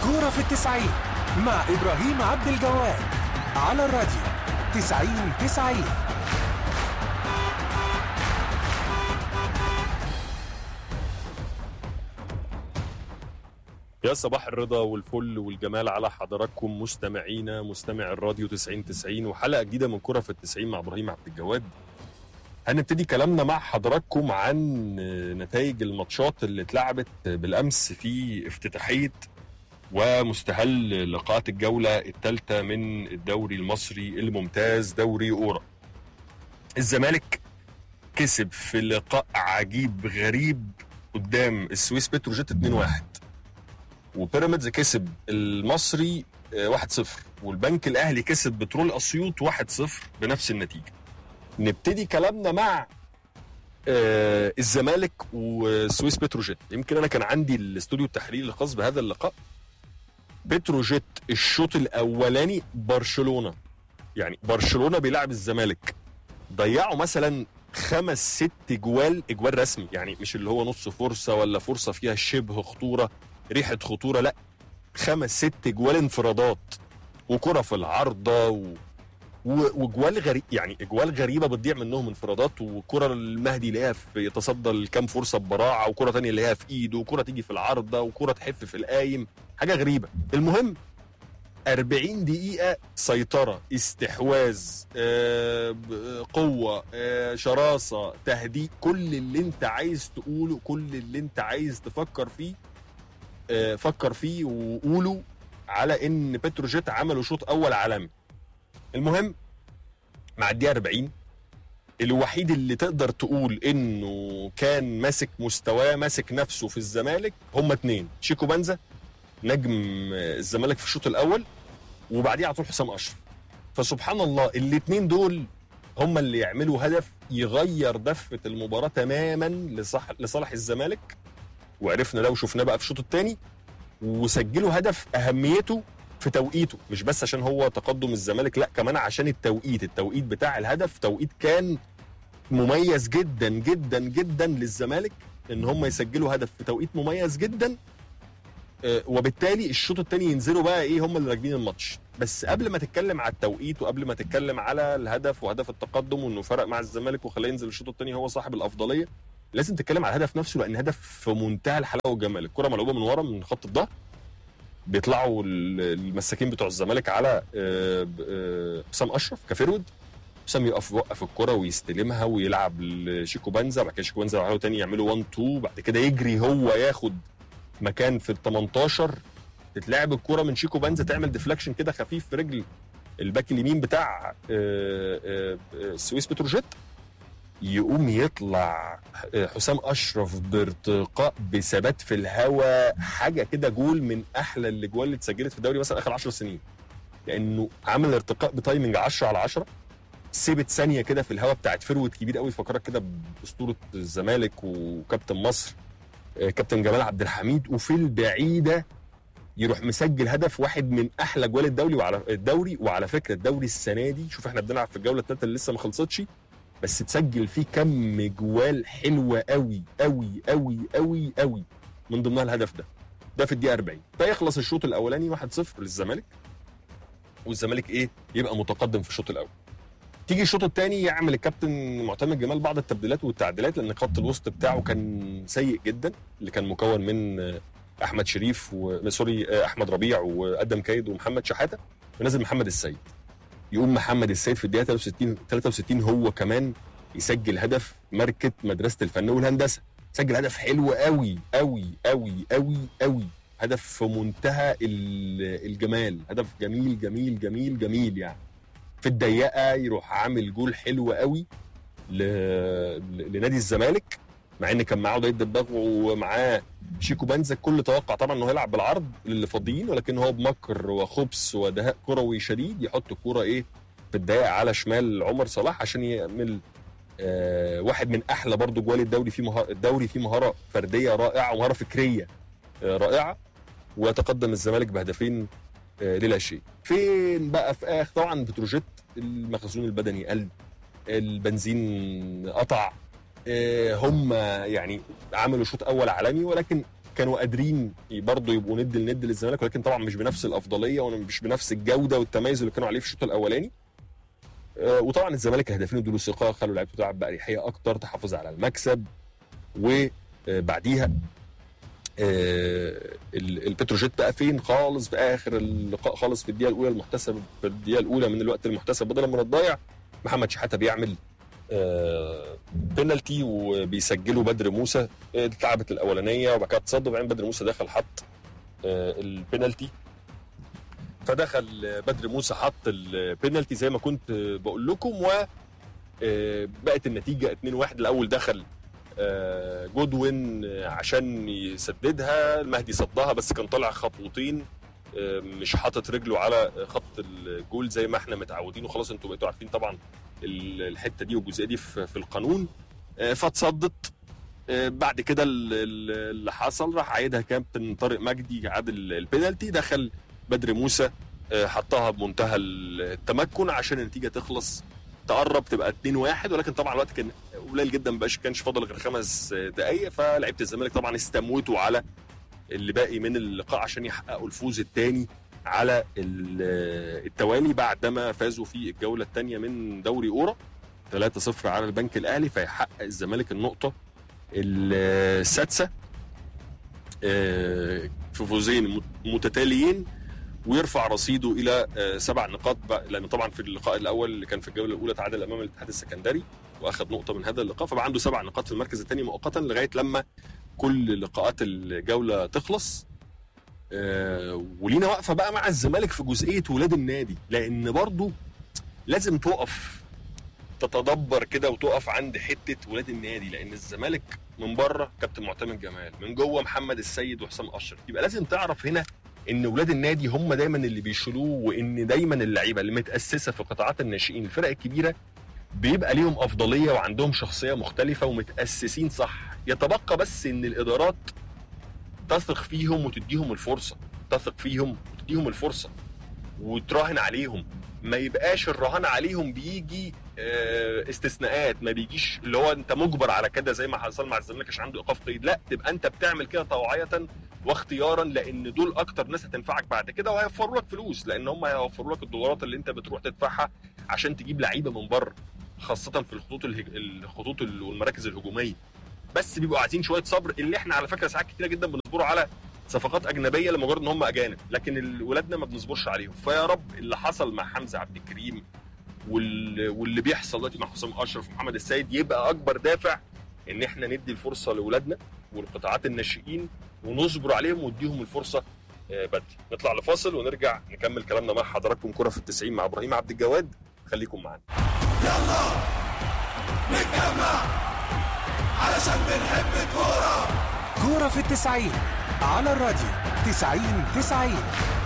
كورة في التسعين مع إبراهيم عبد الجواد على الراديو 90-90. يا صباح الرضا والفل والجمال على حضراتكم مستمعينا مستمع الراديو 90-90 وحلقة جديدة من كرة في التسعين مع إبراهيم عبد الجواد. هنبتدي كلامنا مع حضراتكم عن نتائج الماتشات اللي اتلعبت بالأمس في افتتاحية ومستهل لقاءات الجولة الثالثة من الدوري المصري الممتاز دوري أورا. الزمالك كسب في لقاء عجيب غريب قدام السويس بتروجيت 2-1، وبيراميدز كسب المصري 1-0، والبنك الأهلي كسب بترول أسيوط 1-0 بنفس النتيجة. نبتدي كلامنا مع الزمالك وسويس بتروجيت. يمكن أنا كان عندي الاستوديو التحليلي الخاص بهذا اللقاء. بتروجيت الشوط الأولاني برشلونة بيلعب الزمالك، ضيعوا مثلا 5-6 اجوال رسمي، يعني مش اللي هو نص فرصة ولا فرصة فيها شبه خطورة ريحة خطورة، لا 5-6 اجوال انفرادات وكرة في العارضة وجوال غريب، يعني اجوال غريبة بتضيع منهم انفرادات، وكرة المهدي يلاقيها يتصدى لكام فرصة ببراعة، وكرة تانية يلاقيها في ايده، وكرة تيجي في العارضة، وكرة تحف في القايم، حاجة غريبة. المهم 40 دقيقة سيطرة، استحواذ، قوة، شراسة، تهديد، كل اللي انت عايز تقوله، كل اللي انت عايز تفكر فيه فكر فيه وقوله على ان بتروجيت عملوا شوط اول عالمي. المهم مع الدقيقة 40 الوحيد اللي تقدر تقول انه كان ماسك مستواه ماسك نفسه في الزمالك هما اتنين، شيكو بنزا نجم الزمالك في الشوط الاول، وبعديه على طول حسام اشرف. فسبحان الله الاتنين دول هم اللي يعملوا هدف يغير دفة المباراة تماما لصالح الزمالك، وعرفنا لو شفناه بقى في الشوط الثاني، وسجلوا هدف اهميته في توقيته، مش بس عشان هو تقدم الزمالك، لا كمان عشان التوقيت بتاع الهدف توقيت كان مميز جدا جدا جدا للزمالك، ان هم يسجلوا هدف في توقيت مميز جدا، وبالتالي الشوط الثاني ينزلوا بقى ايه هم اللي راكبين الماتش. بس قبل ما تتكلم على التوقيت وقبل ما تتكلم على الهدف وهدف التقدم وانه فرق مع الزمالك وخلاه ينزل الشوط الثاني هو صاحب الافضليه، لازم تتكلم على الهدف نفسه، لان هدف في منتهى الحلاوه والجمال. الكره ملعوبه من ورا من خط الظهر، بيطلعوا المساكين بتوع الزمالك على حسام اشرف كفيرود، حسام يوقف الكره ويستلمها ويلعب لشيكو بنزا، بعد كده شيكو بنزا يعملوا تاني يعملوا 1-2، بعد كده يجري هو ياخد مكان في ال18، تتلعب الكرة من شيكو بنزا تعمل ديفلكشن كده خفيف في رجل الباك اليمين بتاع السويس بتروجيت، يقوم يطلع حسام أشرف بارتقاء بثبات في الهواء، حاجة كده جول من أحلى الجوال اللي اتسجلت في الدوري مثلا آخر 10 سنين، لأنه عامل ارتقاء بتايمنج 10/10، سيبت ثانية كده في الهواء بتاعت فروت كبير قوي، فكرك كده بأسطورة الزمالك وكابتن مصر كابتن جمال عبد الحميد، وفي البعيدة يروح مسجل هدف واحد من احلى جوال الدوري. وعلى فكره الدوري السنه دي، شوف احنا بنلعب في الجوله الثالثه اللي لسه ما خلصتش، بس تسجل فيه كم جوال حلوه قوي قوي قوي قوي قوي، من ضمنها الهدف ده في الدقيقه 40. فيخلص الشوط الاولاني 1-0 للزمالك، والزمالك يبقى متقدم في الشوط الاول. تيجي الشوط الثاني يعمل الكابتن معتمد جمال بعض التبديلات والتعديلات، لان خط الوسط بتاعه كان سيء جدا، اللي كان مكون من احمد شريف احمد ربيع وادم كايد ومحمد شحاته، ونزل محمد السيد. يقوم محمد السيد في الدقيقه 63 هو كمان يسجل هدف ماركه مدرسه الفن والهندسه، سجل هدف حلو قوي قوي قوي قوي قوي، هدف في منتهى الجمال، هدف جميل جميل جميل جميل، يعني في الضيقه يروح عامل جول حلو قوي لنادي الزمالك، مع ان كان معاه ضيد دباغ ومعاه شيكو بنزا. الكل توقع طبعا انه هيلعب بالعرض للي فاضيين، ولكن هو بمكر وخبث ودهاء كروي شديد يحط الكوره في الضيقه على شمال عمر صلاح، عشان يعمل واحد من احلى برضو جوال الدوري فيه مهاره فرديه رائعه ومهاره فكريه رائعه، ويتقدم الزمالك بهدفين للا شيء. فين بقى في اخر طبعا بتروجيت المخزون البدني قل، البنزين قطع، هم يعني عملوا شوط اول عالمي، ولكن كانوا قادرين برضه يبقوا ند لند للزمالك، ولكن طبعا مش بنفس الافضليه ومش بنفس الجوده والتميز اللي كانوا عليه في الشوط الاولاني. وطبعا الزمالك هدفين ادوا له ثقه، خلوا لعيبته تلعب باريحيه اكتر، تحافظ على المكسب. وبعديها البتروجيت بقى فين خالص في اخر اللقاء خالص، في الدقيقه الاولى المحتسب، في الدقيقه الاولى من الوقت المحتسب بدلا من الضايع، محمد شحاته بيعمل بينالتي وبيسجله بدر موسى. اتلعبت الاولانيه وبعد كده تصدوا، وبعدين بدر موسى دخل حط البينالتي، فدخل بدر موسى حط البينالتي زي ما كنت بقول لكم، وبقت النتيجه 2-1. الاول دخل جودوين عشان يسددها، المهدي صدها بس كان طالع خطوتين، مش حاطط رجله على خط الجول زي ما احنا متعودين، وخلاص انتوا بقيتوا عارفين طبعا الحته دي والجزئيه دي في القانون. فاتصدت. بعد كده اللي حصل راح عايدها كابتن طارق مجدي، عادل البينالتي، دخل بدر موسى حطها بمنتهى التمكن عشان النتيجه تخلص تقرب تبقى 2-1. ولكن طبعا الوقت كان قليل جدا، كانش فاضل غير 5 دقائق، فلعيبه الزمالك طبعا استموتوا على اللي باقي من اللقاء عشان يحققوا الفوز الثاني على التوالي بعدما فازوا في الجوله الثانيه من دوري اورا 3-0 على البنك الاهلي، فيحقق الزمالك النقطه السادسه في فوزين متتاليين، ويرفع رصيده الى 7 نقاط لان طبعا في اللقاء الاول اللي كان في الجوله الاولى تعادل امام الاتحاد السكندري واخذ نقطه من هذا اللقاء، فبقى عنده 7 نقاط في المركز الثاني مؤقتا لغايه لما كل لقاءات الجوله تخلص. ولينا واقفه بقى مع الزمالك في جزئيه ولاد النادي، لان برضو لازم تقف تتدبر كده وتقف عند حته ولاد النادي، لان الزمالك من بره كابتن معتمد جمال، من جوه محمد السيد وحسام اشرف، يبقى لازم تعرف هنا ان ولاد النادي هم دايما اللي بيشيلوه، وان دايما اللعيبه اللي متاسسه في قطاعات الناشئين الفرق الكبيره بيبقى ليهم افضليه وعندهم شخصيه مختلفه ومتاسسين صح. يتبقى بس ان الادارات تثق فيهم وتديهم الفرصه، تثق فيهم وتديهم الفرصه وتراهن عليهم، ما يبقاش الرهان عليهم بيجي استثناءات، ما بيجيش اللي هو انت مجبر على كده زي ما حصل مع الزمالك عشان عنده ايقاف قيد، لا، تبقى انت بتعمل كده طوعيه واختيارا، لان دول اكتر ناس هتنفعك بعد كده وهيوفروا لك فلوس، لان هم هيوفروا لك الدولارات اللي انت بتروح تدفعها عشان تجيب لعيبه من بره، خاصه في الخطوط والمراكز الهجوميه. بس بيبقوا عايزين شويه صبر، اللي احنا على فكره ساعات كتيره جدا بنصبروا على صفقات اجنبيه لمجرد ان هم اجانب، لكن ولادنا ما بنصبرش عليهم. فيا رب اللي حصل مع حمزه عبد الكريم واللي بيحصل دلوقتي مع حسام اشرف ومحمد السيد يبقى اكبر دافع ان احنا ندي الفرصه لاولادنا والقطاعات الناشئين ونصبر عليهم ونديهم الفرصه بدري. نطلع لفاصل ونرجع نكمل كلامنا مع حضراتكم كرة في ال90 مع ابراهيم عبد الجواد، خليكم معانا. يلا نتجمع علشان بنحب الكورة. كورة في ال90 على الراديو 90-90.